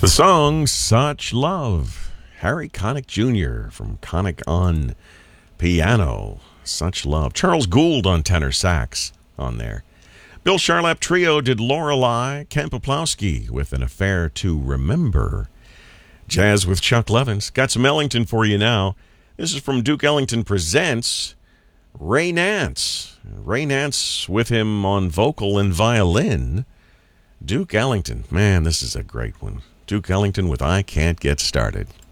The song Such Love. Harry Connick Jr. from Connick on piano. Such Love. Charles Gould on tenor sax on there. Bill Charlap Trio did Lorelei. Ken Poplowski with An Affair to Remember. Jazz with Chuck Levins. Got some Ellington for you now. This is from Duke Ellington Presents Ray Nance. Ray Nance with him on vocal and violin. Duke Ellington. Man, this is a great one. Duke Ellington with I Can't Get Started.